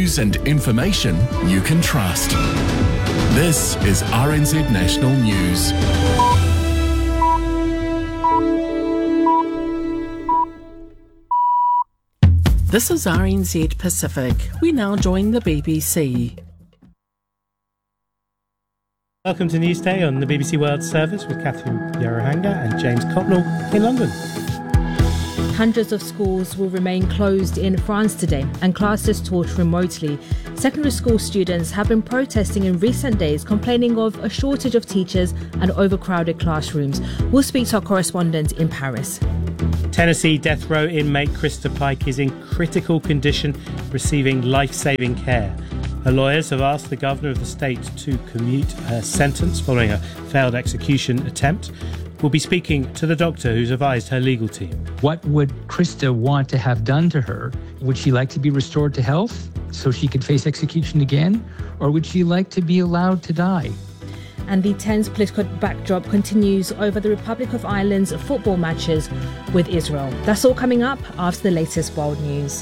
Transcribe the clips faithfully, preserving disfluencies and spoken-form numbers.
news and information you can trust. This is R N Z National News. This is R N Z Pacific. We now join the B B C. Welcome to Newsday on the B B C World Service with Catherine Yarohanga and James Copnell in London. Hundreds of schools will remain closed in France today and classes taught remotely. Secondary school students have been protesting in recent days, complaining of a shortage of teachers and overcrowded classrooms. We'll speak to our correspondent in Paris. Tennessee death row inmate Krista Pike is in critical condition, receiving life-saving care. Her lawyers have asked the governor of the state to commute her sentence following a failed execution attempt. We'll be speaking to the doctor who's advised her legal team. What would Krista want to have done to her? Would she like to be restored to health so she could face execution again? Or would she like to be allowed to die? And the tense political backdrop continues over the Republic of Ireland's football matches with Israel. That's all coming up after the latest world news.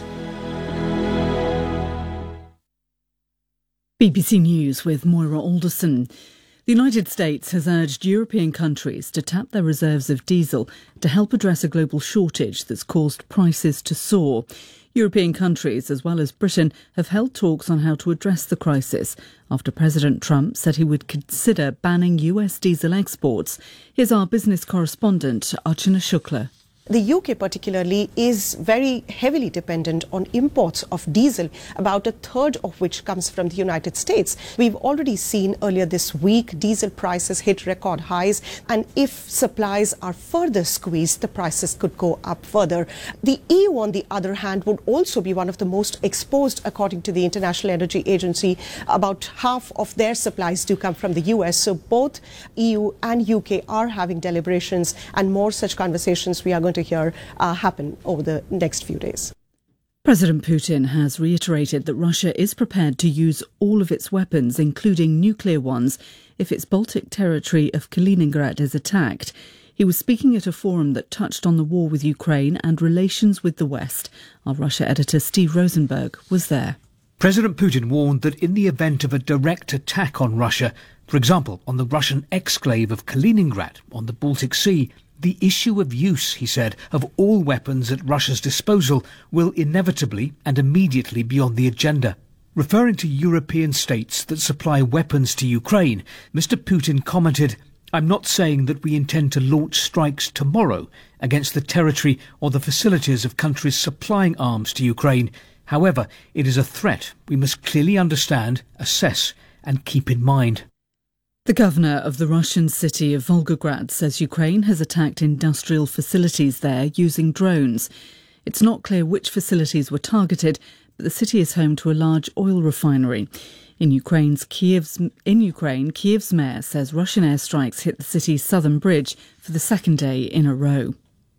B B C News with Moira Alderson. The United States has urged European countries to tap their reserves of diesel to help address a global shortage that's caused prices to soar. European countries, as well as Britain, have held talks on how to address the crisis after President Trump said he would consider banning U S diesel exports. Here's our business correspondent, Archana Shukla. The U K particularly is very heavily dependent on imports of diesel, about a third of which comes from the United States. We've already seen earlier this week diesel prices hit record highs, and if supplies are further squeezed, the prices could go up further. The E U, on the other hand, would also be one of the most exposed, according to the International Energy Agency. About half of their supplies do come from the U S, so both E U and U K are having deliberations, and more such conversations we are going to hear uh, happen over the next few days. President Putin has reiterated that Russia is prepared to use all of its weapons, including nuclear ones, if its Baltic territory of Kaliningrad is attacked. He was speaking at a forum that touched on the war with Ukraine and relations with the West. Our Russia editor Steve Rosenberg was there. President Putin warned that in the event of a direct attack on Russia, for example on the Russian exclave of Kaliningrad on the Baltic Sea, the issue of use, he said, of all weapons at Russia's disposal will inevitably and immediately be on the agenda. Referring to European states that supply weapons to Ukraine, Mister Putin commented, "I'm not saying that we intend to launch strikes tomorrow against the territory or the facilities of countries supplying arms to Ukraine. However, it is a threat we must clearly understand, assess and keep in mind." The governor of the Russian city of Volgograd says Ukraine has attacked industrial facilities there using drones. It's not clear which facilities were targeted, but the city is home to a large oil refinery. In Ukraine's Kiev's, in Ukraine, Kiev's mayor says Russian airstrikes hit the city's southern bridge for the second day in a row.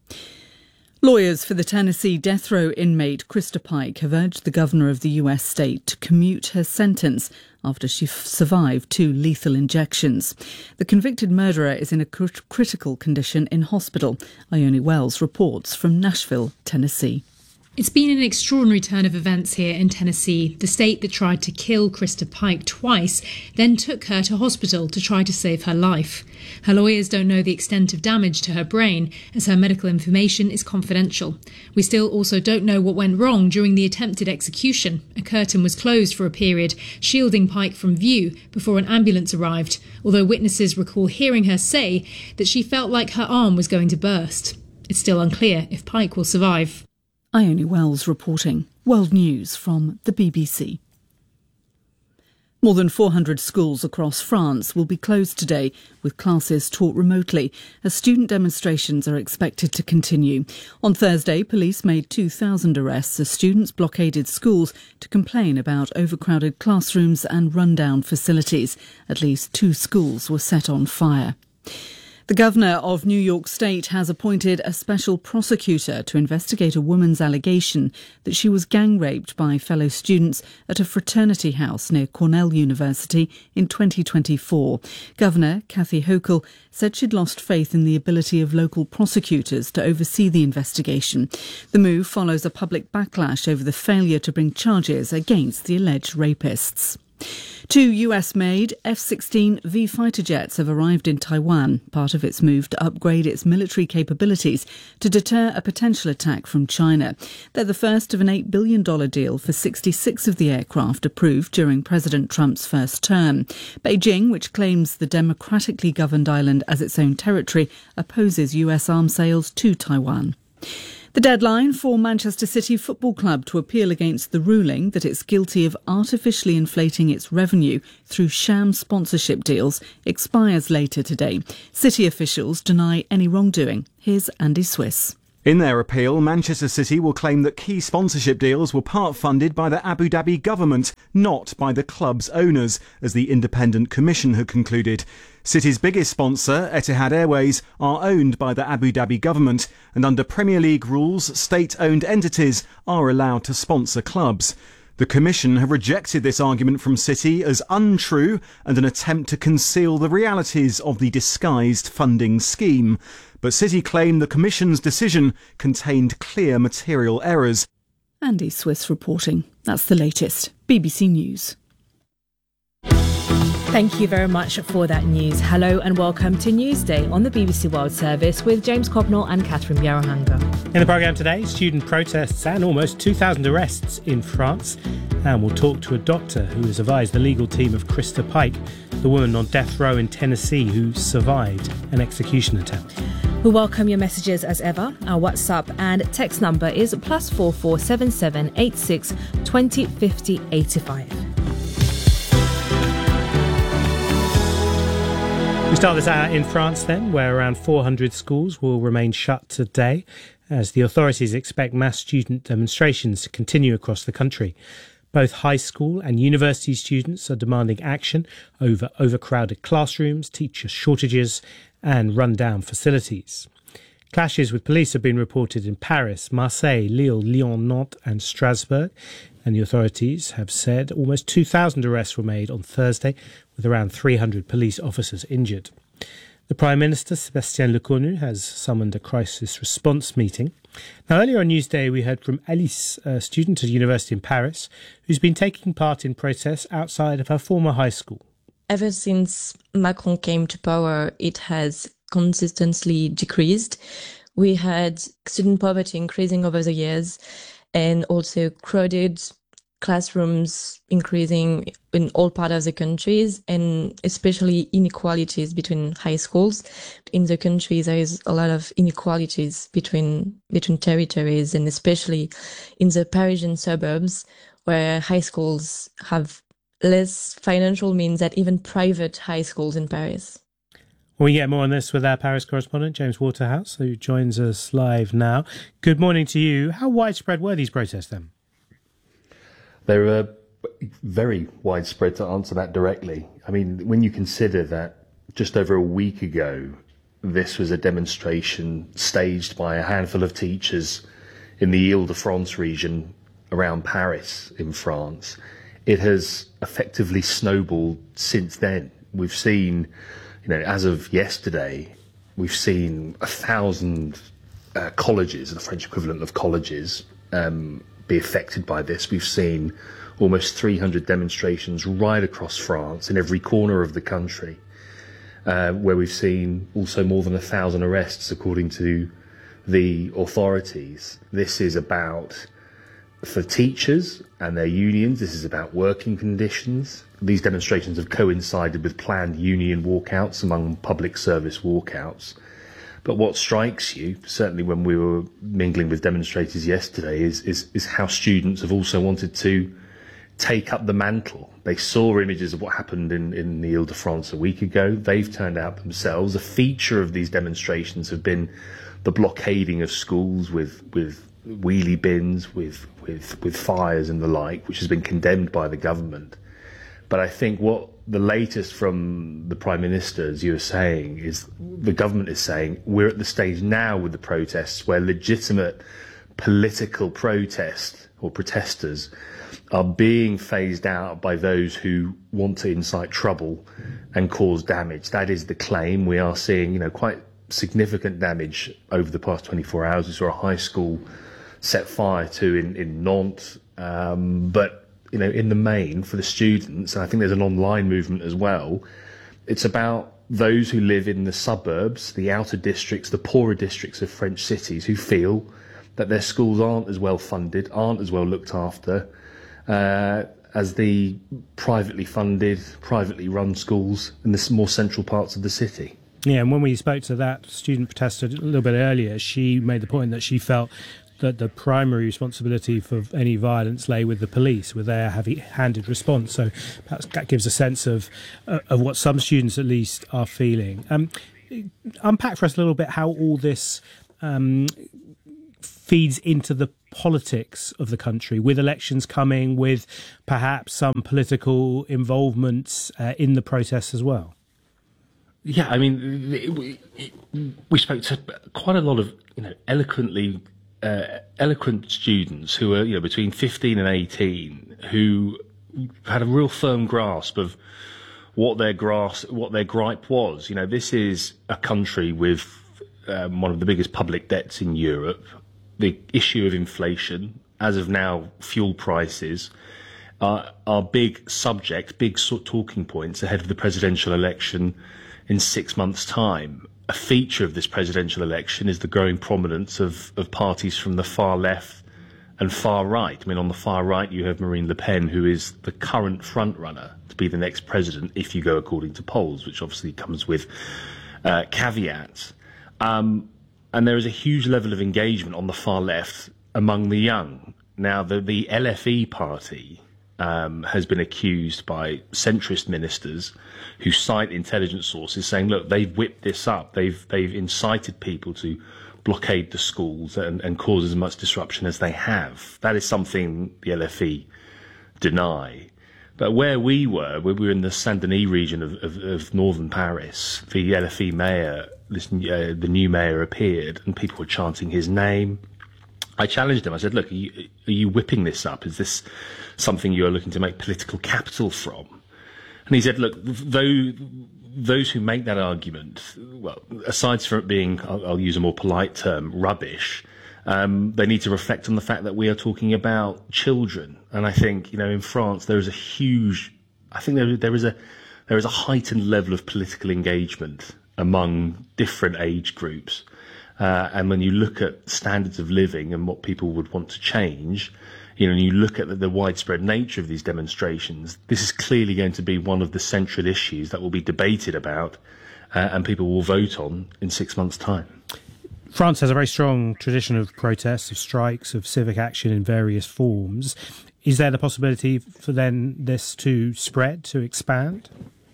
Lawyers for the Tennessee death row inmate Krista Pike have urged the governor of the U S state to commute her sentence after she f- survived two lethal injections. The convicted murderer is in a crit- critical condition in hospital. Ione Wells reports from Nashville, Tennessee. It's been an extraordinary turn of events here in Tennessee. The state that tried to kill Krista Pike twice then took her to hospital to try to save her life. Her lawyers don't know the extent of damage to her brain, as her medical information is confidential. We still also don't know what went wrong during the attempted execution. A curtain was closed for a period, shielding Pike from view before an ambulance arrived, although witnesses recall hearing her say that she felt like her arm was going to burst. It's still unclear if Pike will survive. Ione Wells reporting. World News from the B B C. More than four hundred schools across France will be closed today, with classes taught remotely, as student demonstrations are expected to continue. On Thursday, police made two thousand arrests as students blockaded schools to complain about overcrowded classrooms and rundown facilities. At least two schools were set on fire. The governor of New York State has appointed a special prosecutor to investigate a woman's allegation that she was gang raped by fellow students at a fraternity house near Cornell University in twenty twenty-four. Governor Kathy Hochul said she'd lost faith in the ability of local prosecutors to oversee the investigation. The move follows a public backlash over the failure to bring charges against the alleged rapists. Two U S-made F sixteen V fighter jets have arrived in Taiwan, part of its move to upgrade its military capabilities to deter a potential attack from China. They're the first of an eight billion dollars deal for sixty-six of the aircraft approved during President Trump's first term. Beijing, which claims the democratically governed island as its own territory, opposes U S arms sales to Taiwan. The deadline for Manchester City Football Club to appeal against the ruling that it's guilty of artificially inflating its revenue through sham sponsorship deals expires later today. City officials deny any wrongdoing. Here's Andy Swiss. In their appeal, Manchester City will claim that key sponsorship deals were part-funded by the Abu Dhabi government, not by the club's owners, as the independent commission had concluded. City's biggest sponsor, Etihad Airways, are owned by the Abu Dhabi government, and under Premier League rules, state-owned entities are allowed to sponsor clubs. The Commission have rejected this argument from City as untrue and an attempt to conceal the realities of the disguised funding scheme. But City claim the Commission's decision contained clear material errors. Andy Swiss reporting. That's the latest. B B C News. Thank you very much for that news. Hello and welcome to Newsday on the B B C World Service with James Cobnell and Catherine Bjarahanga. In the programme today, student protests and almost two thousand arrests in France. And we'll talk to a doctor who has advised the legal team of Krista Pike, the woman on death row in Tennessee who survived an execution attempt. We welcome your messages as ever. Our WhatsApp and text number is plus four four seven seven eight six twenty fifty eighty five. We start this hour in France then, where around four hundred schools will remain shut today as the authorities expect mass student demonstrations to continue across the country. Both high school and university students are demanding action over overcrowded classrooms, teacher shortages and run-down facilities. Clashes with police have been reported in Paris, Marseille, Lille, Lyon, Nantes and Strasbourg, and the authorities have said almost two thousand arrests were made on Thursday, with around three hundred police officers injured. The Prime Minister, Sébastien Lecornu, has summoned a crisis response meeting. Now, earlier on Newsday, we heard from Alice, a student at a university in Paris, who's been taking part in protests outside of her former high school. Ever since Macron came to power, it has consistently decreased. We had student poverty increasing over the years and also crowded classrooms increasing in all parts of the countries, and especially inequalities between high schools. In the country, there is a lot of inequalities between between territories, and especially in the Parisian suburbs, where high schools have less financial means than even private high schools in Paris. We get more on this with our Paris correspondent, James Waterhouse, who joins us live now. Good morning to you. How widespread were these protests then? They were very widespread, to answer that directly. I mean, when you consider that just over a week ago, this was a demonstration staged by a handful of teachers in the Ile-de-France region around Paris in France, it has effectively snowballed since then. We've seen, you know, as of yesterday, we've seen a thousand uh, colleges, the French equivalent of colleges, um, be affected by this. We've seen almost three hundred demonstrations right across France in every corner of the country, uh, where we've seen also more than a thousand arrests according to the authorities. This is about, for teachers and their unions, this is about working conditions. These demonstrations have coincided with planned union walkouts among public service walkouts. But what strikes you, certainly when we were mingling with demonstrators yesterday, is, is, is how students have also wanted to take up the mantle. They saw images of what happened in, in the Ile-de-France a week ago. They've turned out themselves. A feature of these demonstrations have been the blockading of schools with, with wheelie bins, with, with, with fires and the like, which has been condemned by the government. But I think what the latest from the Prime Minister, as you were saying, is the government is saying we're at the stage now with the protests where legitimate political protest or protesters are being phased out by those who want to incite trouble and cause damage. That is the claim. We are seeing, you know, quite significant damage over the past twenty-four hours. We saw a high school set fire to in, in Nantes. Um, but, you know, in the main, for the students, and I think there's an online movement as well, it's about those who live in the suburbs, the outer districts, the poorer districts of French cities who feel that their schools aren't as well funded, aren't as well looked after uh, as the privately funded, privately run schools in the more central parts of the city. Yeah, and when we spoke to that student protester a little bit earlier, she made the point that she felt that the primary responsibility for any violence lay with the police, with their heavy-handed response. So perhaps that gives a sense of uh, of what some students at least are feeling. Um, unpack for us a little bit how all this um, feeds into the politics of the country, with elections coming, with perhaps some political involvement uh, in the protests as well. Yeah, I mean, we, we spoke to quite a lot of, you know, eloquently uh, eloquent students who were, you know, between fifteen and eighteen, who had a real firm grasp of what their grasp, what their gripe was. You know, this is a country with um, one of the biggest public debts in Europe. The issue of inflation, as of now, fuel prices, are, are big subjects, big sort of talking points ahead of the presidential election in six months' time. A feature of this presidential election is the growing prominence of, of parties from the far left and far right. I mean, on the far right, you have Marine Le Pen, who is the current frontrunner to be the next president, if you go according to polls, which obviously comes with uh, caveats. Um, and there is a huge level of engagement on the far left among the young. Now, the, the L F E party Um, has been accused by centrist ministers who cite intelligence sources saying, look, they've whipped this up. They've they've incited people to blockade the schools and, and cause as much disruption as they have. That is something the L F E deny. But where we were, we were in the Saint-Denis region of, of, of northern Paris. The L F E mayor, this, uh, the new mayor appeared, and people were chanting his name. I challenged him. I said, look, are you, are you whipping this up? Is this something you're looking to make political capital from? And he said, look, though, those who make that argument, well, aside from it being, I'll, I'll use a more polite term, rubbish, um, they need to reflect on the fact that we are talking about children. And I think, you know, in France, there is a huge, I think there, there is a, there is a heightened level of political engagement among different age groups. Uh, and when you look at standards of living and what people would want to change, you know, and you look at the, the widespread nature of these demonstrations, this is clearly going to be one of the central issues that will be debated about uh, and people will vote on in six months' time. France has a very strong tradition of protests, of strikes, of civic action in various forms. Is there the possibility for then this to spread, to expand?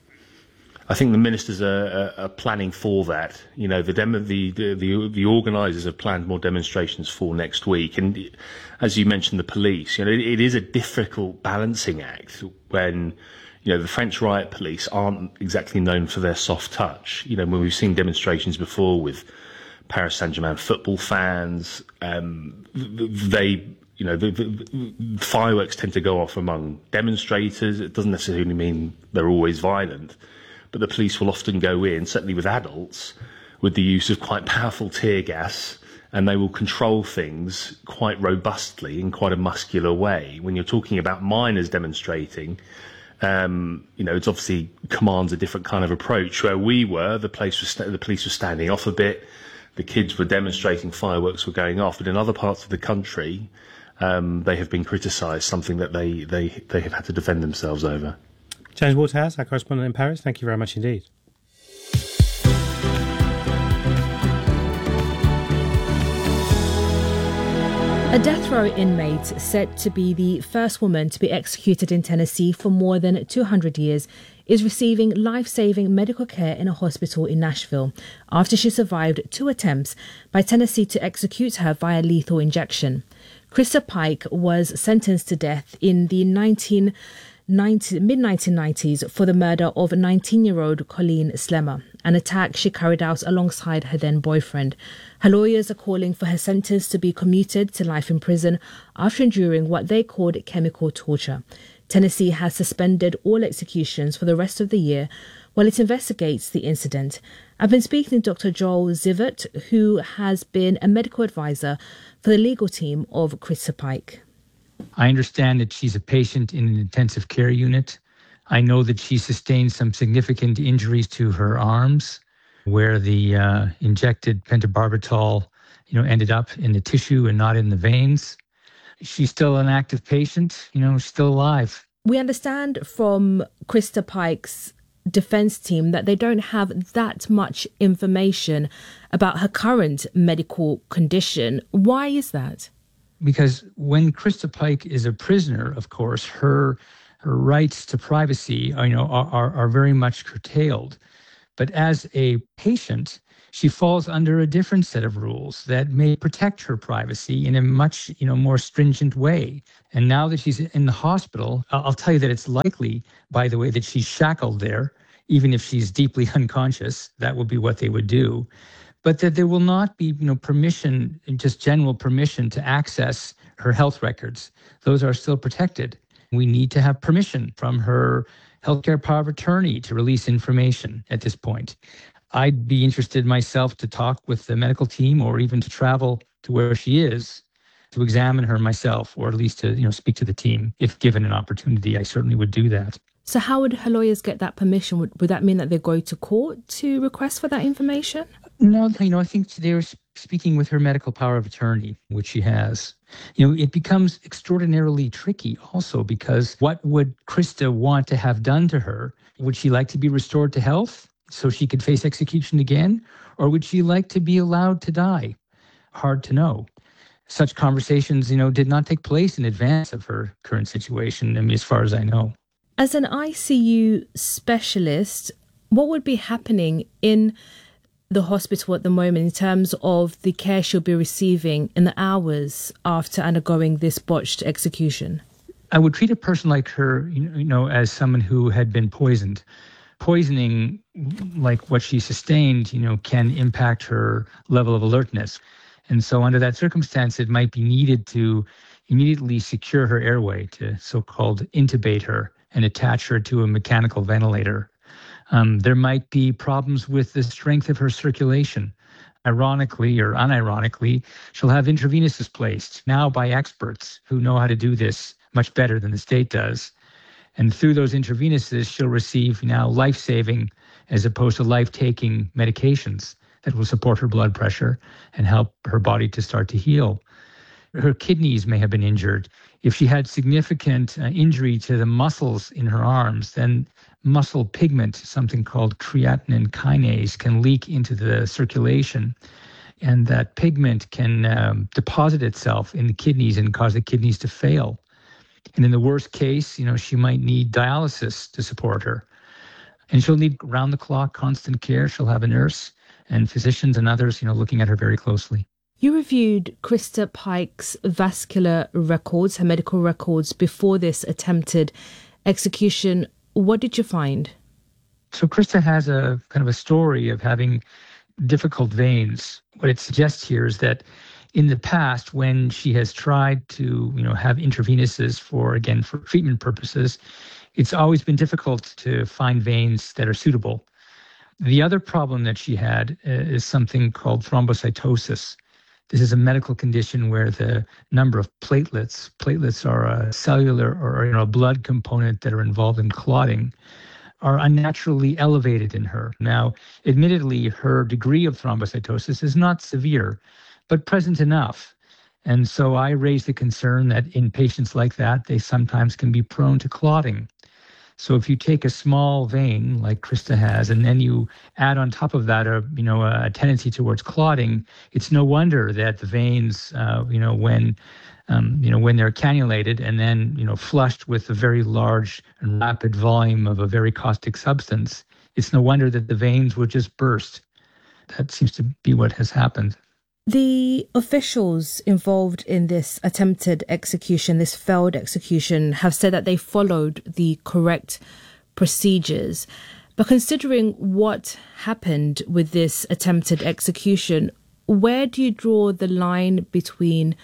I think the ministers are, are, are planning for that. You know, the demo, the, the, the, the organisers have planned more demonstrations for next week. And as you mentioned, the police, you know, it, it is a difficult balancing act when, you know, the French riot police aren't exactly known for their soft touch. You know, when we've seen demonstrations before with Paris Saint-Germain football fans, um, they, you know, the, the fireworks tend to go off among demonstrators. It doesn't necessarily mean they're always violent. But the police will often go in, certainly with adults, with the use of quite powerful tear gas, and they will control things quite robustly in quite a muscular way. When you're talking about minors demonstrating, um, you know, it's obviously commands a different kind of approach. Where we were, the place was sta- the police were standing off a bit, the kids were demonstrating, fireworks were going off. But in other parts of the country, um, they have been criticised, something that they, they, they have had to defend themselves over. James Waterhouse, our correspondent in Paris, thank you very much indeed. A death row inmate said to be the first woman to be executed in Tennessee for more than two hundred years is receiving life-saving medical care in a hospital in Nashville after she survived two attempts by Tennessee to execute her via lethal injection. Krista Pike was sentenced to death in the nineteen mid nineteen nineties for the murder of nineteen-year-old Colleen Slemmer, an attack she carried out alongside her then boyfriend. Her lawyers are calling for her sentence to be commuted to life in prison after enduring what they called chemical torture. Tennessee has suspended all executions for the rest of the year while it investigates the incident. I've been speaking to Doctor Joel Zivert, who has been a medical advisor for the legal team of Krista Pike. I understand that she's a patient in an intensive care unit. I know that she sustained some significant injuries to her arms, where the uh, injected pentobarbital, you know, ended up in the tissue and not in the veins. She's still an active patient, you know, she's still alive. We understand from Krista Pike's defense team that they don't have that much information about her current medical condition. Why is that? Because when Krista Pike is a prisoner, of course, her her rights to privacy are, you know, are, are, are very much curtailed. But as a patient, she falls under a different set of rules that may protect her privacy in a much, you know, more stringent way. And now that she's in the hospital, I'll tell you that it's likely, by the way, that she's shackled there, even if she's deeply unconscious. That will be what they would do. But that there will not be, you know, permission, just general permission to access her health records. Those are still protected. We need to have permission from her healthcare power of attorney to release information at this point. I'd be interested myself to talk with the medical team or even to travel to where she is to examine her myself, or at least to, you know, speak to the team. If given an opportunity, I certainly would do that. So how would her lawyers get that permission? Would, would that mean that they go to court to request for that information? No, you know, I think they're speaking with her medical power of attorney, which she has. You know, it becomes extraordinarily tricky also because what would Krista want to have done to her? Would she like to be restored to health so she could face execution again? Or would she like to be allowed to die? Hard to know. Such conversations, you know, did not take place in advance of her current situation, I mean, as far as I know. As an I C U specialist, what would be happening in the hospital at the moment in terms of the care she'll be receiving in the hours after undergoing this botched execution? I would treat a person like her, you know, as someone who had been poisoned. Poisoning, like what she sustained, you know, can impact her level of alertness. And so under that circumstance, it might be needed to immediately secure her airway, to so-called intubate her and attach her to a mechanical ventilator. Um, there might be problems with the strength of her circulation. Ironically or unironically, she'll have intravenous's placed now by experts who know how to do this much better than the state does. And through those intravenous's, she'll receive now life-saving as opposed to life-taking medications that will support her blood pressure and help her body to start to heal. Her kidneys may have been injured. If she had significant uh, injury to the muscles in her arms, then muscle pigment, something called creatinine kinase, can leak into the circulation. And that pigment can um, deposit itself in the kidneys and cause the kidneys to fail. And in the worst case, you know, she might need dialysis to support her. And she'll need round-the-clock constant care. She'll have a nurse and physicians and others, you know, looking at her very closely. You reviewed Krista Pike's vascular records, her medical records, before this attempted execution. What did you find? So Krista has a kind of a story of having difficult veins. What it suggests here is that in the past, when she has tried to, you know, have intravenous's for, again, for treatment purposes, it's always been difficult to find veins that are suitable. The other problem that she had uh, is something called thrombocytosis. This is a medical condition where the number of platelets, platelets are a cellular or, you know, a blood component that are involved in clotting, are unnaturally elevated in her. Now, admittedly, her degree of thrombocytosis is not severe, but present enough. And so I raised the concern that in patients like that, they sometimes can be prone to clotting. So if you take a small vein like Krista has, and then you add on top of that a, you know, a tendency towards clotting, it's no wonder that the veins, uh, you know, when, um, you know, when they're cannulated and then, you know, flushed with a very large and rapid volume of a very caustic substance, it's no wonder that the veins would just burst. That seems to be what has happened. The officials involved in this attempted execution, this failed execution, have said that they followed the correct procedures. But considering what happened with this attempted execution, where do you draw the line between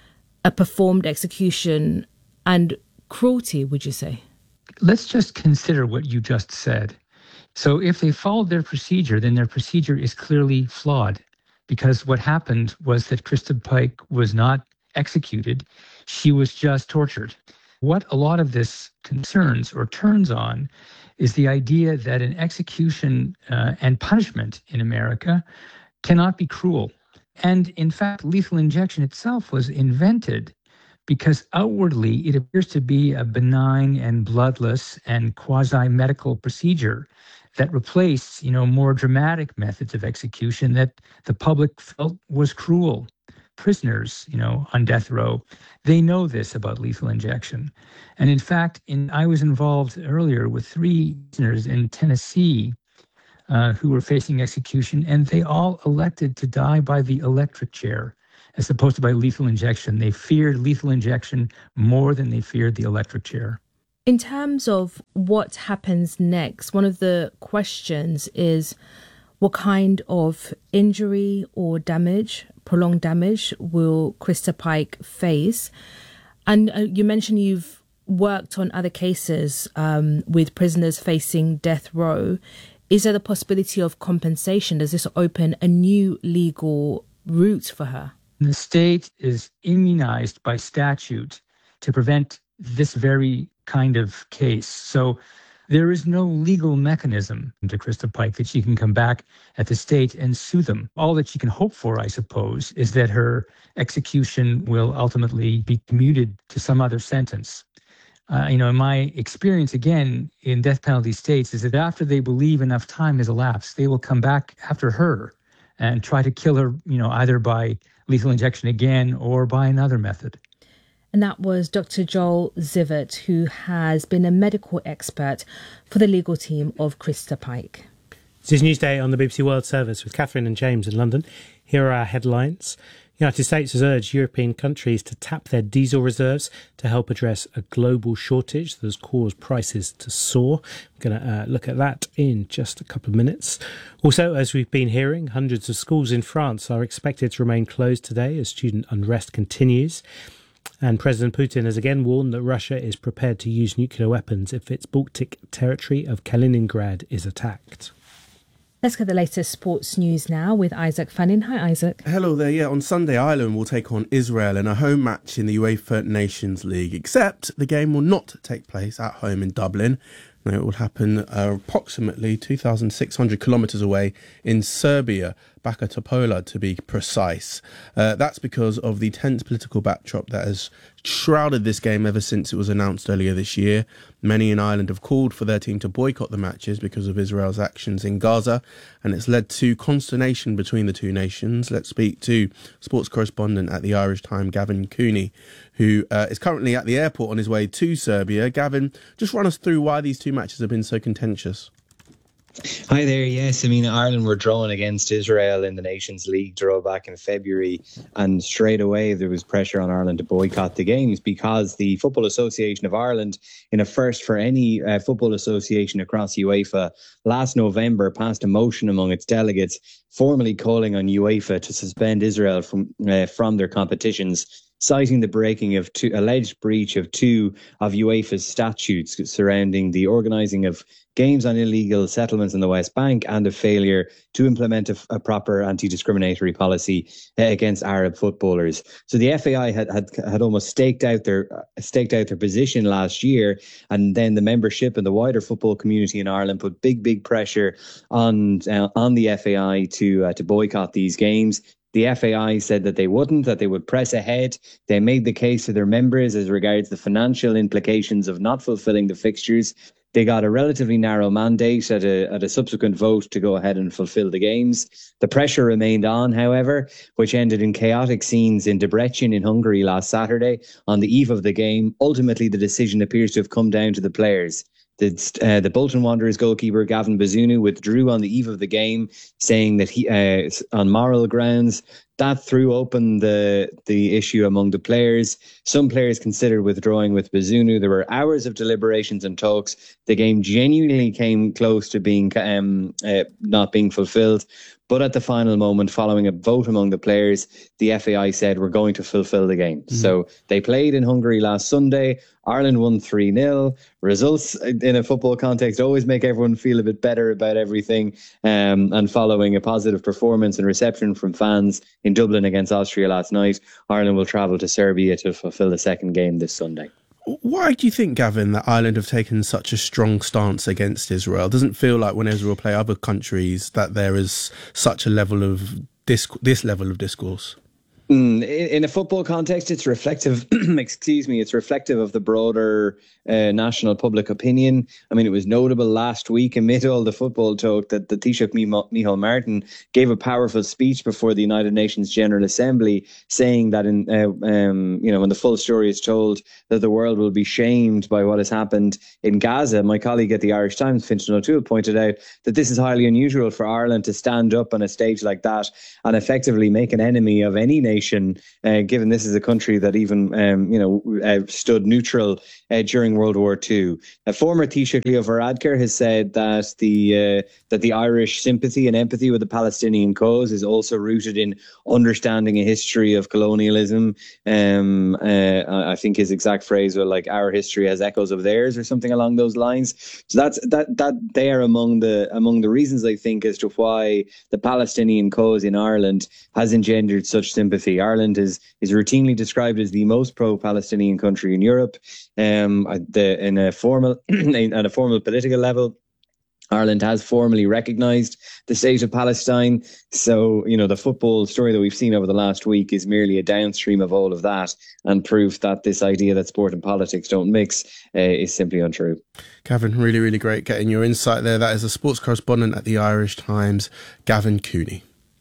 a performed execution and cruelty, would you say? Let's just consider what you just said. So if they followed their procedure, then their procedure is clearly flawed, because what happened was that Krista Pike was not executed. She was just tortured. What a lot of this concerns or turns on is the idea that an execution uh, and punishment in America cannot be cruel. And in fact, lethal injection itself was invented because outwardly it appears to be a benign and bloodless and quasi-medical procedure that replaced, you know, more dramatic methods of execution that the public felt was cruel. Prisoners, you know, on death row, they know this about lethal injection. And in fact, in, I was involved earlier with three prisoners in Tennessee uh, who were facing execution, and they all elected to die by the electric chair as opposed to by lethal injection. They feared lethal injection more than they feared the electric chair. In terms of what happens next, one of the questions is what kind of injury or damage, prolonged damage, will Krista Pike face? And uh, you mentioned you've worked on other cases um, with prisoners facing death row. Is there the possibility of compensation? Does this open a new legal route for her? The state is immunized by statute to prevent this very kind of case. So there is no legal mechanism to Krista Pike that she can come back at the state and sue them. All that she can hope for, I suppose, is that her execution will ultimately be commuted to some other sentence. Uh, you know, my experience, again, in death penalty states is that after they believe enough time has elapsed, they will come back after her and try to kill her, you know, either by lethal injection again or by another method. And that was Doctor Joel Zivert, who has been a medical expert for the legal team of Krista Pike. This is Newsday on the B B C World Service with Catherine and James in London. Here are our headlines. The United States has urged European countries to tap their diesel reserves to help address a global shortage that has caused prices to soar. We're going to uh, look at that in just a couple of minutes. Also, as we've been hearing, hundreds of schools in France are expected to remain closed today as student unrest continues. And President Putin has again warned that Russia is prepared to use nuclear weapons if its Baltic territory of Kaliningrad is attacked. Let's get the latest sports news now with Isaac Fannin. Hi, Isaac. Hello there. Yeah, on Sunday, Ireland will take on Israel in a home match in the UEFA Nations League, except the game will not take place at home in Dublin. No, it will happen uh, approximately two thousand six hundred kilometres away in Serbia, Baka Topola to be precise. Uh, that's because of the tense political backdrop that has shrouded this game ever since it was announced earlier this year. Many in Ireland have called for their team to boycott the matches because of Israel's actions in Gaza, and it's led to consternation between the two nations. Let's speak to sports correspondent at the Irish Times, Gavin Cooney, who uh, is currently at the airport on his way to Serbia. Gavin, just run us through why these two matches have been so contentious. Hi there. Yes, I mean, Ireland were drawn against Israel in the Nations League draw back in February, and straight away there was pressure on Ireland to boycott the games because the Football Association of Ireland, in a first for any uh, football association across UEFA, last November passed a motion among its delegates formally calling on UEFA to suspend Israel from uh, from their competitions, citing the breaking of two alleged breach of two of UEFA's statutes surrounding the organising of games on illegal settlements in the West Bank and a failure to implement a, a proper anti-discriminatory policy uh, against Arab footballers. So the F A I had, had had almost staked out their uh, staked out their position last year, and then the membership and the wider football community in Ireland put big, big pressure on uh, on the F A I to uh, to boycott these games. The F A I said that they wouldn't, that they would press ahead. They made the case to their members as regards the financial implications of not fulfilling the fixtures. They got a relatively narrow mandate at a, at a subsequent vote to go ahead and fulfill the games. The pressure remained on, however, which ended in chaotic scenes in Debrecen in Hungary last Saturday on the eve of the game. Ultimately, the decision appears to have come down to the players. The, uh, the Bolton Wanderers goalkeeper Gavin Bazunu withdrew on the eve of the game, saying that he, uh, on moral grounds, that threw open the the issue among the players. Some players considered withdrawing with Bazunu. There were hours of deliberations and talks. The game genuinely came close to being um, uh, not being fulfilled. But at the final moment, following a vote among the players, the F A I said, we're going to fulfill the game. Mm-hmm. So they played in Hungary last Sunday. Ireland won three nil. Results in a football context always make everyone feel a bit better about everything. Um, and following a positive performance and reception from fans in Dublin against Austria last night, Ireland will travel to Serbia to fulfill the second game this Sunday. Why do you think, Gavin, that Ireland have taken such a strong stance against Israel? It doesn't feel like when Israel play other countries that there is such a level of disc- this level of discourse. Mm, in a football context, it's reflective. excuse me, it's reflective of the broader uh, national public opinion. I mean, it was notable last week amid all the football talk that the Taoiseach Micheál Martin gave a powerful speech before the United Nations General Assembly, saying that in uh, um, you know when the full story is told, that the world will be shamed by what has happened in Gaza. My colleague at the Irish Times, Fintan O'Toole, pointed out that this is highly unusual for Ireland to stand up on a stage like that and effectively make an enemy of any nation. Nation, uh, given this is a country that even um, you know uh, stood neutral uh, during World War Two. A former Taoiseach Leo Varadkar has said that the uh, that the Irish sympathy and empathy with the Palestinian cause is also rooted in understanding a history of colonialism. Um, uh, I think his exact phrase was like, "Our history has echoes of theirs," or something along those lines. So that's that that they are among the among the reasons, I think, as to why the Palestinian cause in Ireland has engendered such sympathy. Ireland is is routinely described as the most pro-Palestinian country in Europe. Um, the, in a formal at a formal political level, Ireland has formally recognised the state of Palestine. So, you know, the football story that we've seen over the last week is merely a downstream of all of that, and proof that this idea that sport and politics don't mix uh, is simply untrue. Gavin, really, really great getting your insight there. That is a sports correspondent at the Irish Times, Gavin Cooney.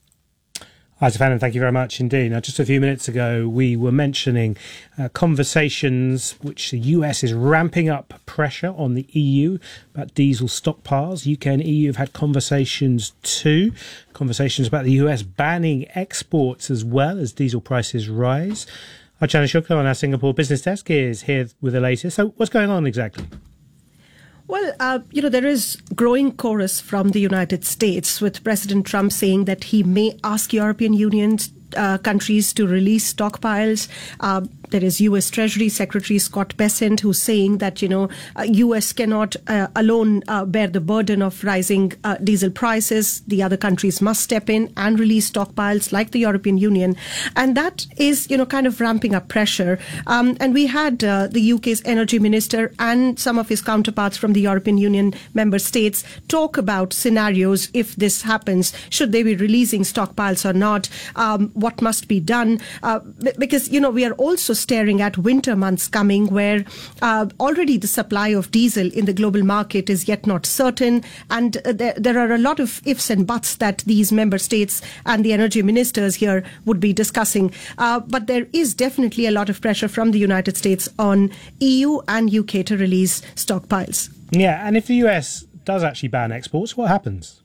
Hi, Stefan, thank you very much indeed. Now, just a few minutes ago, we were mentioning uh, conversations which the U S is ramping up pressure on the E U about diesel stockpiles. U K and E U have had conversations too, conversations about the U S banning exports as well as diesel prices rise. Archana Shukla on our Singapore business desk is here with the latest. So what's going on exactly? Well, uh, you know, there is growing chorus from the United States with President Trump saying that he may ask European Union uh, countries to release stockpiles. Uh, There is U S Treasury Secretary Scott Bessent who's saying that, you know, uh, U S cannot uh, alone uh, bear the burden of rising uh, diesel prices. The other countries must step in and release stockpiles like the European Union. And that is, you know, kind of ramping up pressure. Um, and we had uh, the U K's energy minister and some of his counterparts from the European Union member states talk about scenarios if this happens. Should they be releasing stockpiles or not? Um, what must be done? Uh, because, you know, we are also staring at winter months coming where uh, already the supply of diesel in the global market is yet not certain. And uh, there, there are a lot of ifs and buts that these member states and the energy ministers here would be discussing. Uh, but there is definitely a lot of pressure from the United States on E U and U K to release stockpiles. Yeah, and if the U S does actually ban exports, what happens?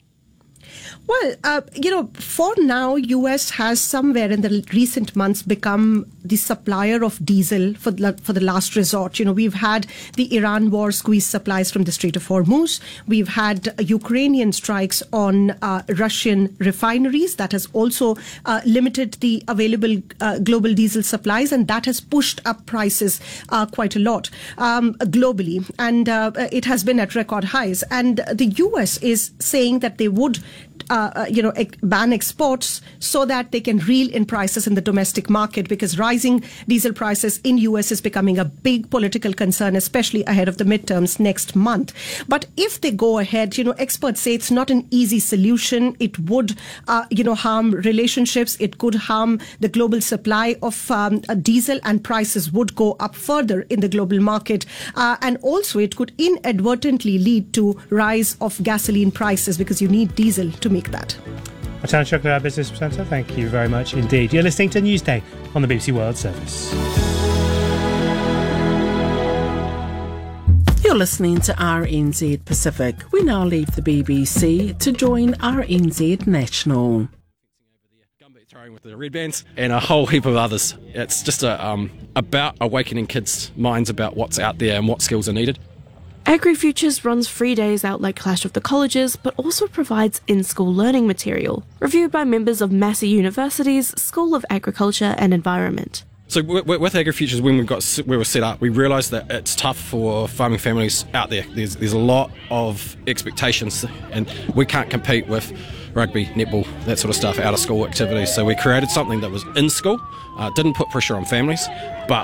Well, uh, you know, for now, U S has somewhere in the recent months become the supplier of diesel for the, for the last resort. You know, we've had the Iran war squeeze supplies from the Strait of Hormuz. We've had Ukrainian strikes on uh, Russian refineries. That has also uh, limited the available uh, global diesel supplies, and that has pushed up prices uh, quite a lot um, globally. And uh, it has been at record highs. And the U S is saying that they would Uh, you know, ban exports so that they can reel in prices in the domestic market, because rising diesel prices in U S is becoming a big political concern, especially ahead of the midterms next month. But if they go ahead, you know, experts say it's not an easy solution. It would, uh, you know, harm relationships. It could harm the global supply of um, diesel, and prices would go up further in the global market. Uh, and also it could inadvertently lead to rise of gasoline prices, because you need diesel to make that. Archana Shukla, our business presenter, thank you very much indeed. You're listening to Newsday on the B B C World Service. You're listening to R N Z Pacific. We now leave the B B C to join R N Z National. growing with the Red Bands, and a whole heap of others. It's just a, um, about awakening kids' minds about what's out there and what skills are needed. AgriFutures runs free days out like Clash of the Colleges, but also provides in-school learning material, reviewed by members of Massey University's School of Agriculture and Environment. So with AgriFutures, when we got we were set up, we realised that it's tough for farming families out there. There's there's a lot of expectations, and we can't compete with rugby, netball, that sort of stuff, out of school activities. So we created something that was in school, uh, didn't put pressure on families, but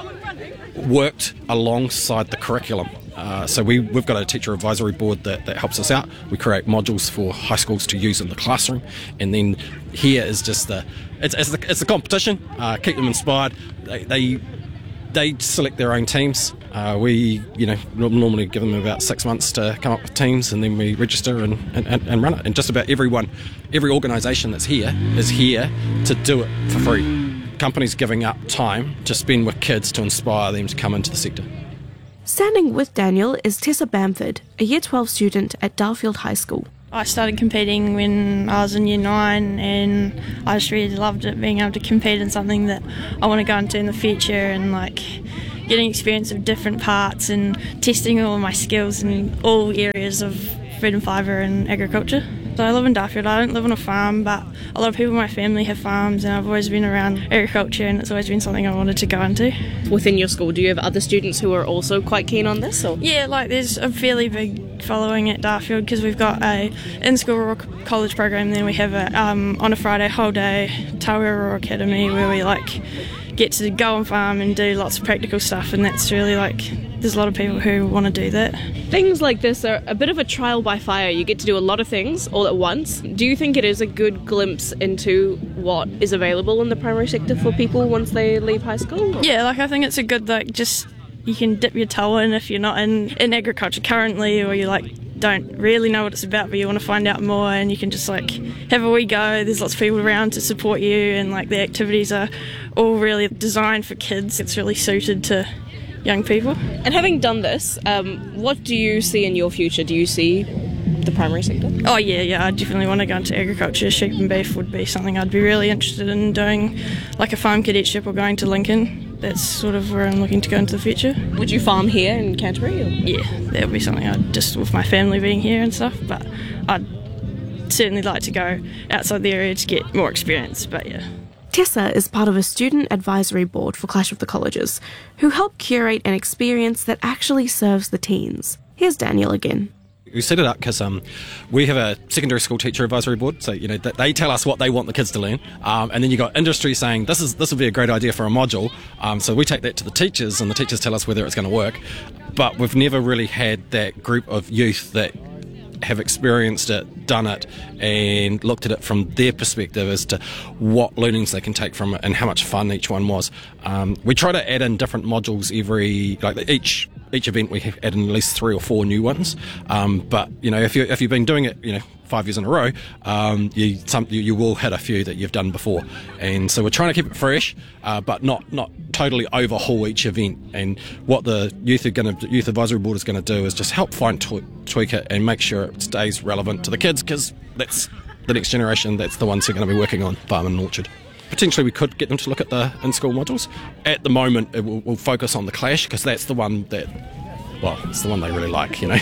worked alongside the curriculum. Uh, so we, we've got a teacher advisory board that, that helps us out. We create modules for high schools to use in the classroom, and then here is just the it's it's the, it's a competition. Uh, keep them inspired. They, they they select their own teams. Uh, we you know normally give them about six months to come up with teams, and then we register and, and, and run it. And just about everyone, every organisation that's here is here to do it for free. Companies giving up time to spend with kids to inspire them to come into the sector. Standing with Daniel is Tessa Bamford, a Year twelve student at Darfield High School. I started competing when I was in Year nine, and I just really loved it, being able to compete in something that I want to go into in the future, and like getting experience of different parts and testing all of my skills in all areas of food and fibre and agriculture. So I live in Darfield. I don't live on a farm, but a lot of people in my family have farms, and I've always been around agriculture, and it's always been something I wanted to go into. Within your school, do you have other students who are also quite keen on this? Or? Yeah, like there's a fairly big following at Darfield, because we've got a in-school rural college program, then we have a um, on a Friday whole day Tawera Rural Academy, where we like get to go on farm and do lots of practical stuff, and that's really like there's a lot of people who want to do that. Things like this are a bit of a trial by fire. You get to do a lot of things all at once. Do you think it is a good glimpse into what is available in the primary sector for people once they leave high school? Yeah, like I think it's a good, like, just you can dip your toe in if you're not in, in agriculture currently, or you like don't really know what it's about but you want to find out more, and you can just like have a wee go. There's lots of people around to support you, and like the activities are all really designed for kids. It's really suited to young people. And having done this, um, what do you see in your future? Do you see the primary sector? Oh yeah, yeah, I definitely want to go into agriculture. Sheep and beef would be something I'd be really interested in doing, like a farm cadetship or going to Lincoln. That's sort of where I'm looking to go into the future. Would you farm here in Canterbury? Or? Yeah, that would be something I'd just, with my family being here and stuff, but I'd certainly like to go outside the area to get more experience, but yeah. Tessa is part of a student advisory board for Clash of the Colleges, who help curate an experience that actually serves the teens. Here's Daniel again. We set it up because um, we have a secondary school teacher advisory board, so you know they tell us what they want the kids to learn, um, and then you got industry saying this is this would be a great idea for a module. Um, so we take that to the teachers, and the teachers tell us whether it's going to work. But we've never really had that group of youth that have experienced it, done it, and looked at it from their perspective as to what learnings they can take from it and how much fun each one was. Um, we try to add in different modules every, like each each event we add in at least three or four new ones. Um, but you know, if you if you've been doing it, you know, five years in a row, um, you some you, you will hit a few that you've done before. And so we're trying to keep it fresh, uh, but not not totally overhaul each event. And what the youth are going to youth advisory board is going to do is just help fine tweak it and make sure it stays relevant to the kids, because that's the next generation. That's the ones who are going to be working on farm and orchard. Potentially we could get them to look at the in-school modules. At the moment it will, we'll focus on the Clash, because that's the one that, well, it's the one they really like, you know.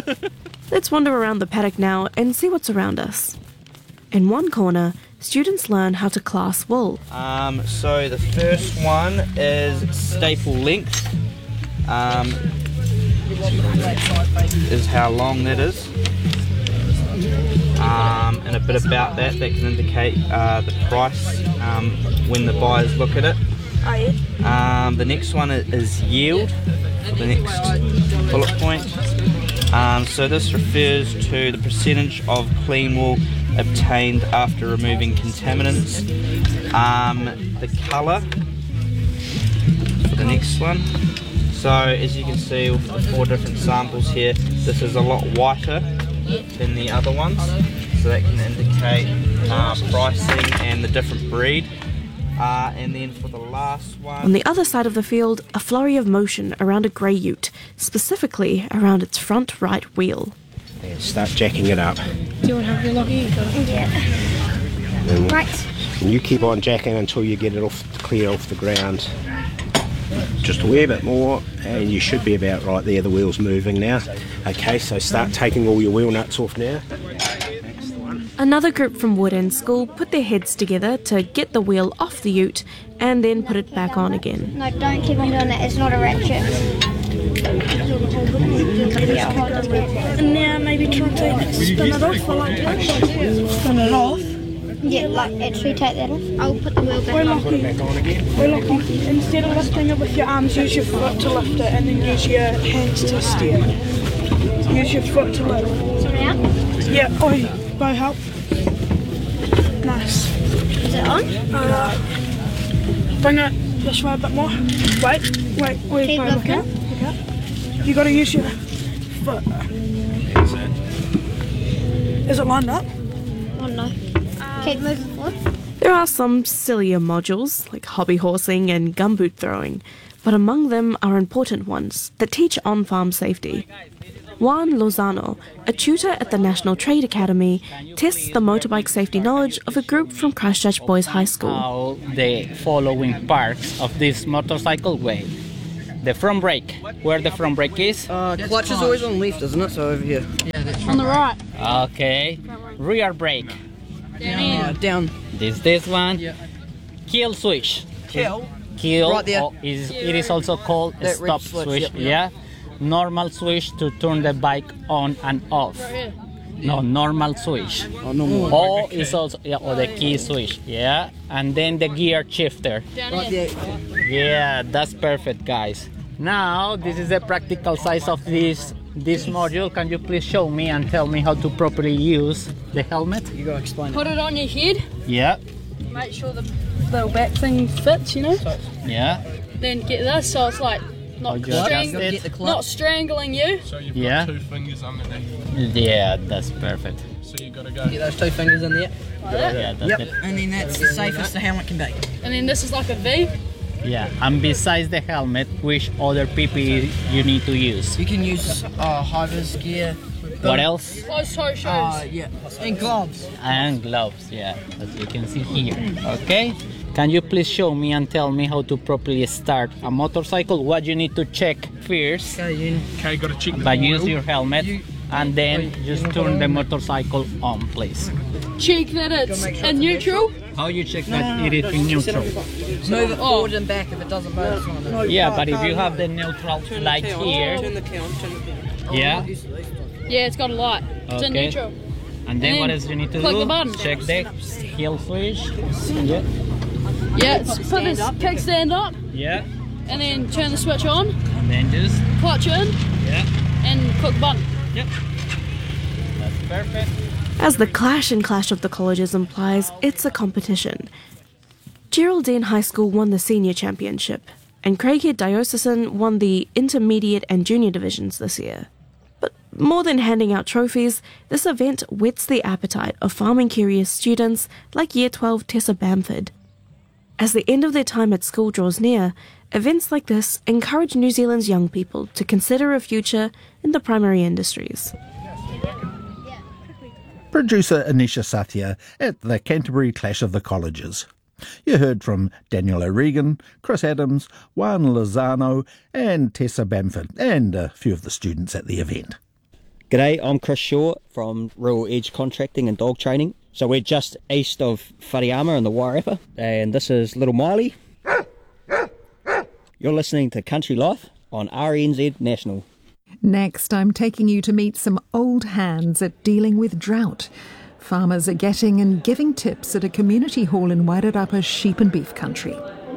Let's wander around the paddock now and see what's around us. In one corner, students learn how to class wool. Um, so the first one is staple length. Um, is how long that is. Um, and a bit about that, that can indicate uh, the price um, when the buyers look at it. Oh, yeah. Um, the next one is yield, the next bullet point. Um, so this refers to the percentage of clean wool obtained after removing contaminants. Um, the colour for the next one. So as you can see with the four different samples here, this is a lot whiter than the other ones, so that can indicate uh, pricing and the different breed. Uh, and then for the last one, on the other side of the field, a flurry of motion around a grey ute, specifically around its front right wheel. Yeah, start jacking it up. Do you want to have your loggy? Yeah. Then Right. And you keep on jacking until you get it off, clear off the ground. Just a wee bit more, and you should be about right there. The wheel's moving now. Okay, so start taking all your wheel nuts off now. Another group from Wood End School put their heads together to get the wheel off the ute and then put it back on again. No, don't keep on doing that. It's not a ratchet. And now maybe try to spin it off. I like that. Spin it off. Yeah, like actually take that off. I'll put the wheel back We're on. lucky. We're lucky. Instead of lifting it with your arms, use your foot to lift it and then use your hands to steer. Use your foot to lift. Sorry, out? Yeah, oi, bow help. Nice. Is it on? Uh, bring it this way a bit more. Wait, wait, wait, Keep bow, look looking. out. Look out. You got to use your foot. Is it lined up? Oh no. Keep moving forward. There are some sillier modules, like hobby horsing and gumboot throwing, but among them are important ones that teach on-farm safety. Juan Lozano, a tutor at the National Trade Academy, tests the motorbike safety knowledge of a group from Christchurch Boys High School. Now the following parts of this motorcycle way. The front brake. Where the front brake is? Uh, clutch is always on the left, isn't it? So over here. Yeah, that's on the right. Okay. Rear brake. Down. Uh, down. This this one. Yeah. Kill switch. Kill. Kill. Right there. Or is it is also called a That red stop switch, switch. yep, yep. Yeah. Normal switch to turn the bike on and off. Right here. No, normal switch. Oh, normal. Or is also yeah, or the key switch. Yeah. And then the gear shifter. Down Right here. there. Yeah, that's perfect, guys. Now this is the practical size of this this module. Can you please show me and tell me how to properly use the helmet? You gotta explain Put it on your head. Yeah. Make sure the little back thing fits, you know. Yeah. Then get this so it's like not, you strang- adjust it. not strangling you. So you've Yeah. got two fingers underneath. Yeah, that's perfect. So you've got to go. Get those two fingers in there. Like that. Yeah, that's Yep. it. And then that's the safest the helmet can be. And then this is like a V. Yeah, and besides the helmet, which other P P E you need to use? You can use uh, high vis gear. What else? Closed toe shoes. Uh, yeah. And gloves. And gloves, yeah, as you can see here. Okay? Can you please show me and tell me how to properly start a motorcycle? What you need to check first? Okay, you Okay, got to check the But oil. use your helmet and then just turn the motorcycle on, please. Check that it's in neutral. How you check that it is in neutral? move it forward and back if it doesn't move. It's not enough. Yeah, but if you have the neutral light here, Turn the count. Turn the count. yeah, Yeah, it's got a light. It's in Okay. neutral. and then And what then else you need to click do? the button. Check the kill switch. Yeah, Yeah, it's put this kickstand up yeah, and then turn the switch on, and then just clutch in, yeah, and click button. yep. That's perfect. As the clash and clash of the colleges implies, it's a competition. Geraldine High School won the senior championship, and Craighead Diocesan won the intermediate and junior divisions this year. But more than handing out trophies, this event whets the appetite of farming-curious students like Year twelve Tessa Bamford. As the end of their time at school draws near, events like this encourage New Zealand's young people to consider a future in the primary industries. Producer Anisha Satya at the Canterbury Clash of the Colleges. You heard from Daniel O'Regan, Chris Adams, Juan Lozano and Tessa Bamford, and a few of the students at the event. G'day, I'm Chris Shaw from Rural Edge Contracting and Dog Training. So we're just east of Whariama in the Wairarapa, and this is Little Miley. You're listening to Country Life on R N Z National. Next, I'm taking you to meet some old hands at dealing with drought. Farmers are getting and giving tips at a community hall in Wairarapa's sheep and beef country.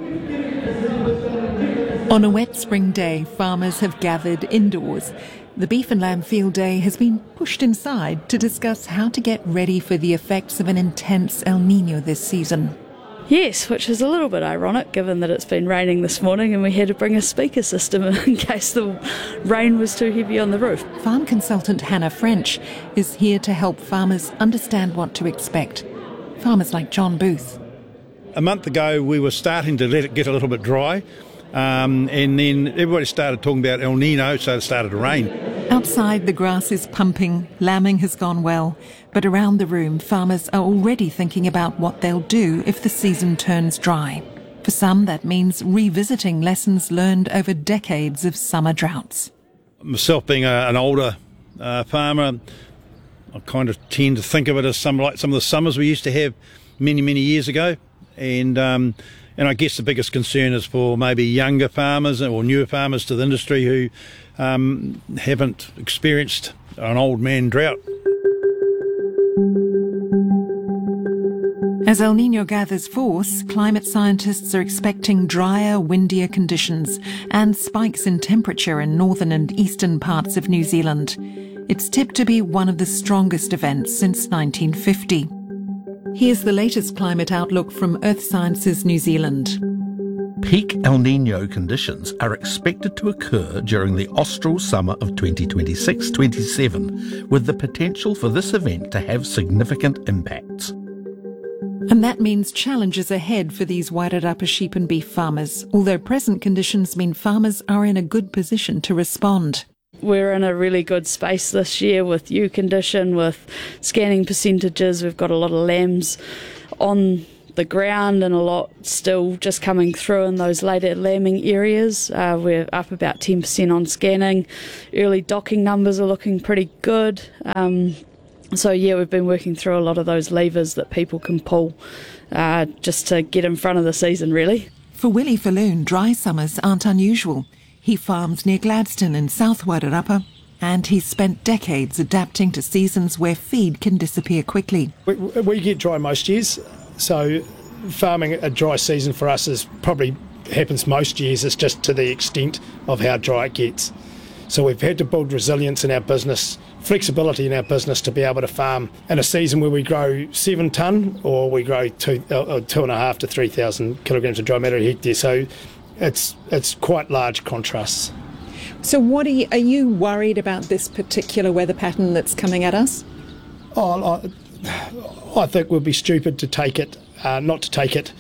On a wet spring day, farmers have gathered indoors. The Beef and Lamb Field Day has been pushed inside to discuss how to get ready for the effects of an intense El Niño this season. Yes, which is a little bit ironic given that it's been raining this morning and we had to bring a speaker system in case the rain was too heavy on the roof. Farm consultant Hannah French is here to help farmers understand what to expect. Farmers like John Booth. A month ago we were starting to let it get a little bit dry, um, and then everybody started talking about El Nino, so it started to rain. Outside, the grass is pumping, lambing has gone well, but around the room, farmers are already thinking about what they'll do if the season turns dry. For some, that means revisiting lessons learned over decades of summer droughts. Myself being a, an older uh, farmer, I kind of tend to think of it as some like some of the summers we used to have many, many years ago. And um, and I guess the biggest concern is for maybe younger farmers or newer farmers to the industry who um, haven't experienced an old man drought. As El Niño gathers force, climate scientists are expecting drier, windier conditions and spikes in temperature in northern and eastern parts of New Zealand. It's tipped to be one of the strongest events since nineteen fifty. Here's the latest climate outlook from Earth Sciences New Zealand. Peak El Niño conditions are expected to occur during the austral summer of twenty twenty-six twenty-seven, with the potential for this event to have significant impacts. And that means challenges ahead for these Wairarapa sheep and beef farmers, although present conditions mean farmers are in a good position to respond. We're in a really good space this year with ewe condition, with scanning percentages. We've got a lot of lambs on the ground and a lot still just coming through in those later lambing areas. Uh, we're up about ten percent on scanning. Early docking numbers are looking pretty good. Um, So, yeah, we've been working through a lot of those levers that people can pull uh, just to get in front of the season, really. For Willie Falloon, dry summers aren't unusual. He farms near Gladstone in South Wairarapa, and he's spent decades adapting to seasons where feed can disappear quickly. We, we get dry most years, so farming a dry season for us is probably happens most years. It's just to the extent of how dry it gets. So we've had to build resilience in our business, flexibility in our business to be able to farm in a season where we grow seven tonne or we grow two, uh, two and a half to three thousand kilograms of dry matter a hectare. So it's it's quite large contrasts. So what are you, are you worried about this particular weather pattern that's coming at us? Oh, I, I think we'd be stupid to take it, uh, not to take it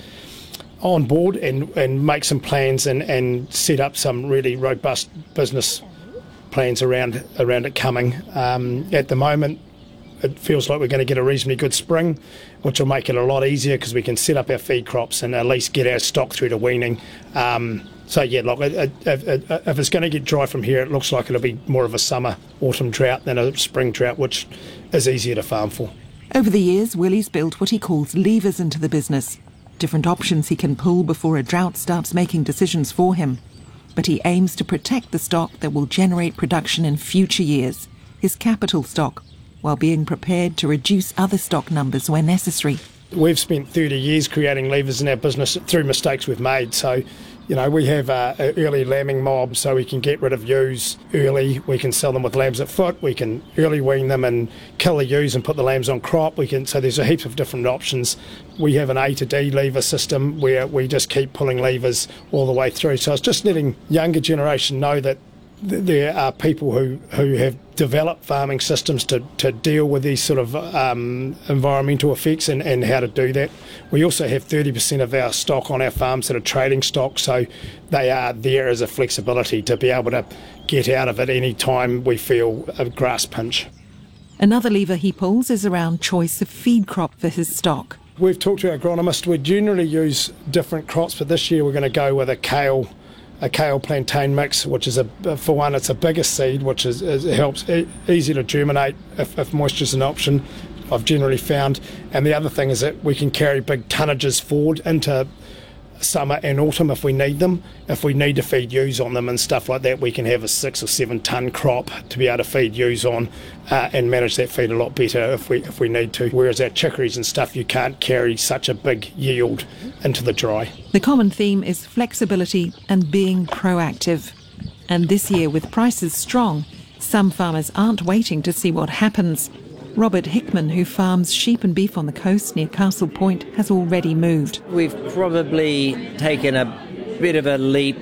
on board and, and make some plans and, and set up some really robust business plans around around it coming. Um, at the moment, it feels like we're going to get a reasonably good spring, which will make it a lot easier because we can set up our feed crops and at least get our stock through to weaning. Um, so yeah, look, it, it, it, if it's going to get dry from here, it looks like it'll be more of a summer, autumn drought than a spring drought, which is easier to farm for. Over the years, Willie's built what he calls levers into the business, different options he can pull before a drought starts making decisions for him. But he aims to protect the stock that will generate production in future years, his capital stock, while being prepared to reduce other stock numbers where necessary. We've spent thirty years creating levers in our business through mistakes we've made. So, you know, we have uh, an early lambing mob so we can get rid of ewes early. We can sell them with lambs at foot. We can early wean them and kill the ewes and put the lambs on crop. We can. So there's a heap of different options. We have an A to D lever system where we just keep pulling levers all the way through. So it's just letting younger generation know that there are people who, who have developed farming systems to, to deal with these sort of um, environmental effects and, and how to do that. We also have thirty percent of our stock on our farms that are trading stock, so they are there as a flexibility to be able to get out of it any time we feel a grass pinch. Another lever he pulls is around choice of feed crop for his stock. We've talked to our agronomist. We generally use different crops, but this year we're going to go with a kale a kale plantain mix, which is a for one it's a bigger seed, which is, is it helps e- easy to germinate if, if moisture's an option, I've generally found. And the other thing is that we can carry big tonnages forward into summer and autumn if we need them. If we need to feed ewes on them and stuff like that, we can have a six or seven tonne crop to be able to feed ewes on uh, and manage that feed a lot better if we if we need to. Whereas our chicories and stuff, you can't carry such a big yield into the dry. The common theme is flexibility and being proactive. And this year, with prices strong, some farmers aren't waiting to see what happens. Robert Hickman, who farms sheep and beef on the coast near Castle Point, has already moved. We've probably taken a bit of a leap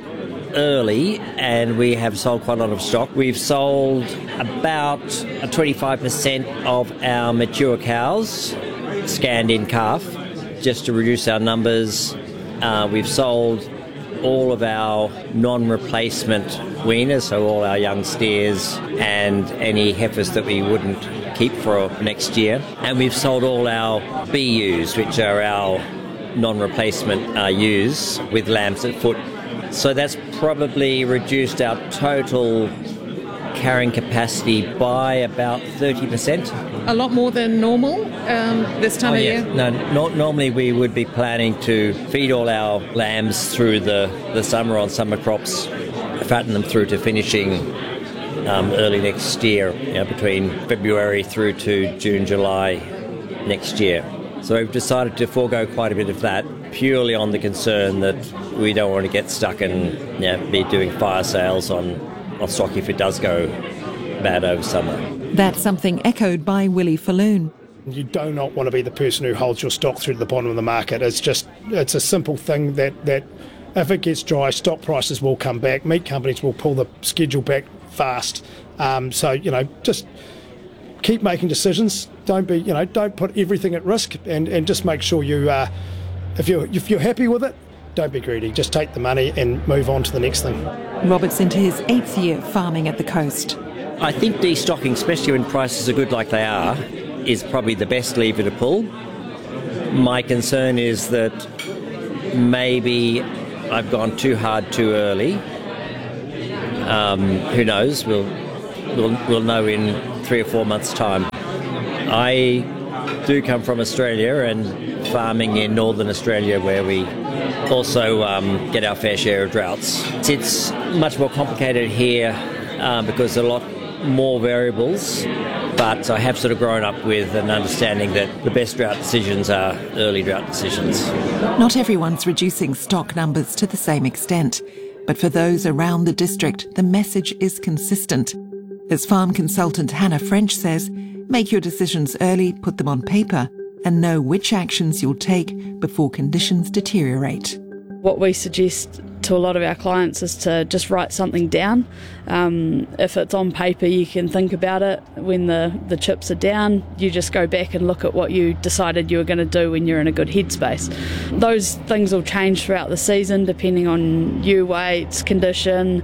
early and we have sold quite a lot of stock. We've sold about twenty-five percent of our mature cows, scanned in calf, just to reduce our numbers. Uh, we've sold all of our non-replacement weaners, so all our young steers and any heifers that we wouldn't keep for next year. And we've sold all our B Us, which are our non-replacement uh, ewes with lambs at foot. So that's probably reduced our total carrying capacity by about thirty percent. A lot more than normal um, this time oh, of yeah. year? No, not, normally we would be planning to feed all our lambs through the, the summer on summer crops, fatten them through to finishing um, early next year, you know, between February through to June, July next year. So we've decided to forego quite a bit of that, purely on the concern that we don't want to get stuck and you know, be doing fire sales on, on stock if it does go bad over summer. That's something echoed by Willie Falloon. You do not want to be the person who holds your stock through to the bottom of the market. It's just, it's a simple thing that, that if it gets dry, stock prices will come back. Meat companies will pull the schedule back fast. Um, so, you know, just keep making decisions. Don't be, you know, don't put everything at risk, and, and just make sure you, uh, if you're if you're happy with it, don't be greedy. Just take the money and move on to the next thing. Robert's into his eighth year farming at the coast. I think destocking, especially when prices are good like they are, is probably the best lever to pull. My concern is that maybe I've gone too hard too early. Um, who knows? We'll we'll we'll know in three or four months' time. I do come from Australia and farming in northern Australia, where we also um, get our fair share of droughts. It's much more complicated here uh, because there are a lot more variables, but I have sort of grown up with an understanding that the best drought decisions are early drought decisions. Not everyone's reducing stock numbers to the same extent, but for those around the district, the message is consistent. As farm consultant Hannah French says, make your decisions early, put them on paper, and know which actions you'll take before conditions deteriorate. What we suggest to a lot of our clients is to just write something down. Um, if it's on paper, you can think about it. When the, the chips are down, you just go back and look at what you decided you were going to do when you're in a good headspace. Those things will change throughout the season depending on ewe weights, condition,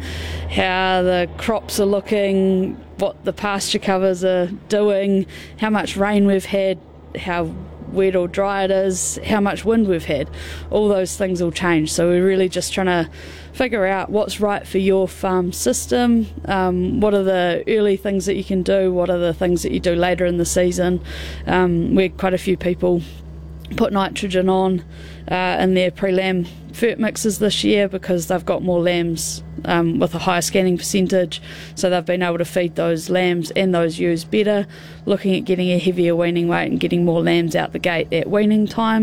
how the crops are looking, what the pasture covers are doing, how much rain we've had, how wet or dry it is, how much wind we've had. All those things will change. So we're really just trying to figure out what's right for your farm system, um, what are the early things that you can do, what are the things that you do later in the season. Um, we had quite a few people put nitrogen on uh, in their pre-lamb fert mixes this year because they've got more lambs um, with a higher scanning percentage, so they've been able to feed those lambs and those ewes better, looking at getting a heavier weaning weight and getting more lambs out the gate at weaning time.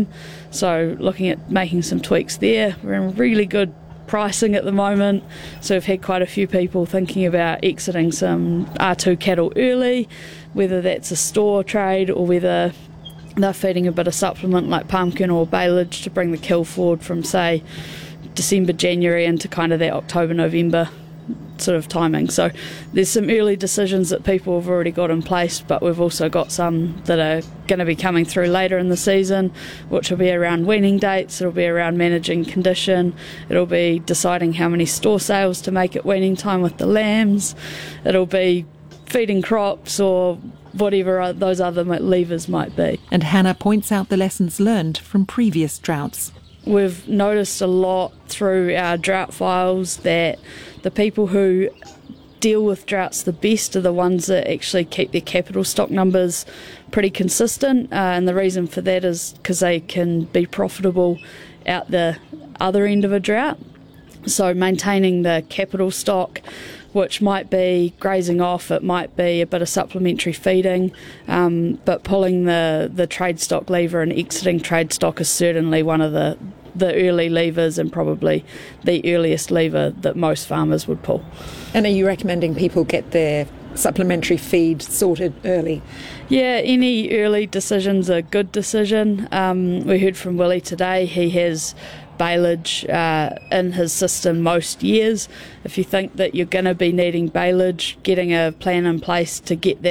So looking at making some tweaks there. We're in really good pricing at the moment, so we've had quite a few people thinking about exiting some R two cattle early, whether that's a store trade or whether they're feeding a bit of supplement like pumpkin or baleage to bring the kill forward from, say, December, January into kind of that October, November sort of timing. So there's some early decisions that people have already got in place, but we've also got some that are going to be coming through later in the season, which will be around weaning dates, it'll be around managing condition, it'll be deciding how many store sales to make at weaning time with the lambs, it'll be feeding crops or whatever those other levers might be. And Hannah points out the lessons learned from previous droughts. We've noticed a lot through our drought files that the people who deal with droughts the best are the ones that actually keep their capital stock numbers pretty consistent, uh, and the reason for that is because they can be profitable out the other end of a drought. So maintaining the capital stock, which might be grazing off, it might be a bit of supplementary feeding, um, but pulling the, the trade stock lever and exiting trade stock is certainly one of the, the early levers and probably the earliest lever that most farmers would pull. And are you recommending people get their supplementary feed sorted early? Yeah, any early decision's a good decision. Um, we heard from Willie today, he has baleage uh, in his system most years. If you think that you're going to be needing baleage, getting a plan in place to get that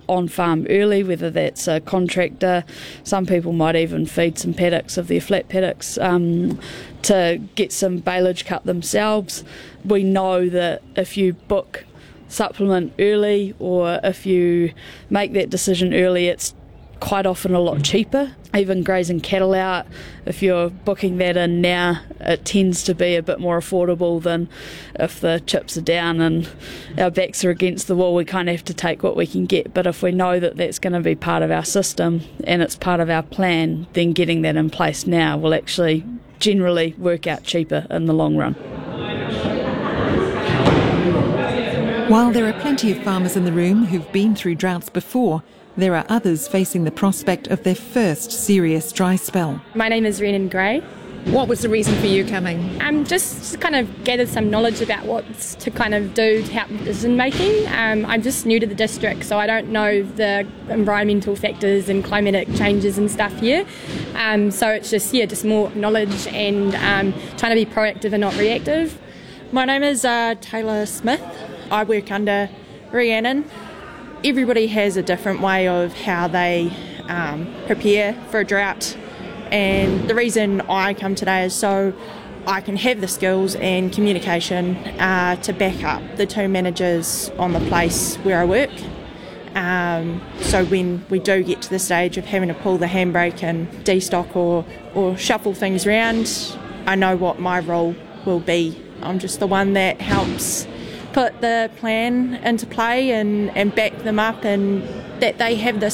on farm early, whether that's a contractor. Some people might even feed some paddocks of their flat paddocks um, to get some baleage cut themselves. We know that if you book supplement early, or if you make that decision early, it's quite often a lot cheaper. Even grazing cattle out, if you're booking that in now, it tends to be a bit more affordable than if the chips are down and our backs are against the wall. We kind of have to take what we can get, but if we know that that's going to be part of our system and it's part of our plan, then getting that in place now will actually generally work out cheaper in the long run. While there are plenty of farmers in the room who've been through droughts before, there are others facing the prospect of their first serious dry spell. My name is Rhiannon Gray. What was the reason for you coming? Um, just to kind of gather some knowledge about what to kind of do to help decision making. Um, I'm just new to the district, so I don't know the environmental factors and climatic changes and stuff here. Um, so it's just, yeah, just more knowledge and um, trying to be proactive and not reactive. My name is uh, Taylor Smith. I work under Rhiannon. Everybody has a different way of how they um, prepare for a drought, and the reason I come today is so I can have the skills and communication uh, to back up the two managers on the place where I work. Um, so when we do get to the stage of having to pull the handbrake and destock or, or shuffle things around, I know what my role will be. I'm just the one that helps put the plan into play and, and back them up, and that they have the